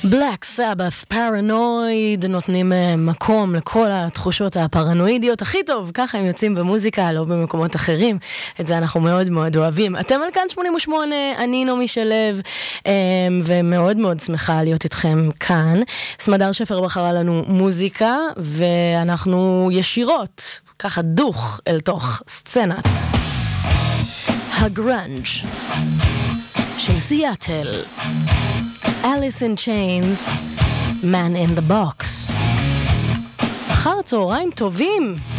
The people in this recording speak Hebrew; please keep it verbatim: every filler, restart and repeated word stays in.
Black Sabbath, Paranoid, נותנים מקום לכל התחושות הפרנואידיות הכי טוב, ככה הם יוצאים במוזיקה, לא במקומות אחרים, את זה אנחנו מאוד מאוד אוהבים. אתם על כאן שמונים ושמונה, אני נעמי שלו, ומאוד מאוד שמחה להיות איתכם כאן. סמדר שפר בחרה לנו מוזיקה, ואנחנו ישירות, ככה דוך אל תוך סצנת הגרנג' של סיאטל. Alice in Chains, Man in the Box. אחר צהריים טובים.